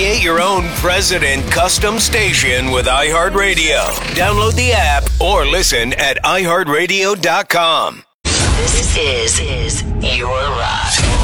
Create your own president custom station with iHeartRadio. Download the app or listen at iHeartRadio.com. This is your rock.